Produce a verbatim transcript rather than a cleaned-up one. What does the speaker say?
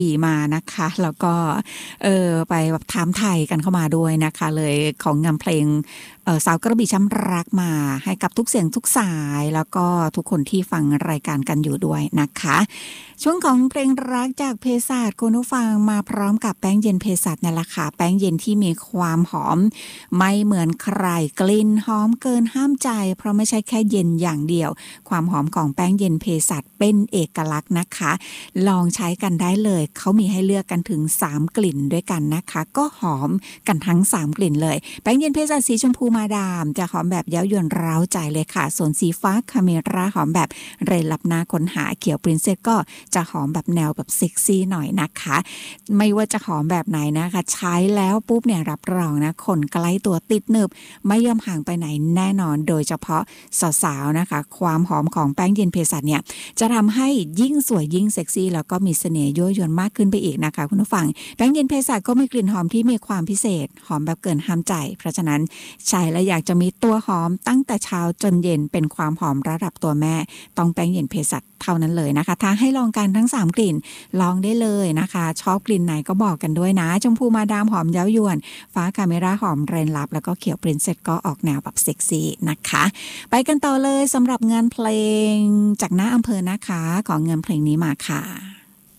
มานะคะแล้วก็เออไปแบบถามไทยกันเข้ามาด้วยนะคะเลยของงานเพลงเออสาวกระบี่ช้ำรักมาให้กับทุกเสียงทุกสายแล้วก็ทุกคนที่ฟังรายการกันอยู่ด้วยนะคะช่วงของเพลงรักจากเภสัชคุณผู้ฟังมาพร้อมกับแป้งเย็นเภสัชนั่นแหละค่ะแป้งเย็นที่มีความหอมไม่เหมือนใครกลิ่นหอมเกินห้ามใจเพราะไม่ใช่แค่เย็นอย่างเดียวความหอมของแป้งเย็นเภสัชเป็นเอกลักษณ์นะคะลองใช้กันได้เลยเขามีให้เลือกกันถึงสามกลิ่นด้วยกันนะคะก็หอมกันทั้งสามกลิ่นเลยแป้งเย็นเภสัชสีชมพูมาดามจะหอมแบบเย้ายวนเร้าใจเลยค่ะส่วนสีฟ้าคาเมราหอมแบบเรลับหน้าค้นหาเขียวปรินเซสก็จะหอมแบบแนวแบบเซ็กซี่หน่อยนะคะไม่ว่าจะหอมแบบไหนนะคะใช้แล้วปุ๊บเนี่ยรับรองนะคนใกล้ตัวติดหนึบไม่ยอมห่างไปไหนแน่นอนโดยเฉพาะสาวๆนะคะความหอมของแป้งเย็นเภสัชเนี่ยจะทำให้ยิ่งสวยยิ่งเซ็กซี่แล้วก็มีเสน่ห์ยั่วยวนมากขึ้นไปอีกนะคะคุณผู้ฟังแป้งเย็นเภสัชก็มีกลิ่นหอมที่มีความพิเศษหอมแบบเกินห้ามใจเพราะฉะนั้นใช้แล้วอยากจะมีตัวหอมตั้งแต่เช้าจนเย็นเป็นความหอมระดับตัวแม่ต้องแป้งเย็นเภสัชเท่านั้นเลยนะคะถ้าให้ลองกันทั้งสามกลิ่นลองได้เลยนะคะชอบกลิ่นไหนก็บอกกันด้วยนะชมพูมาดามหอมเย้ายวนฟ้าคาเมราหอมเรนลับแล้วก็เขียวปรินเซสก็ออกแนวแบบเซ็กซี่นะคะไปกันต่อเลยสำหรับงานเพลงจากหน้าอำเภอนะคะของงานเพลงนี้มาค่ะ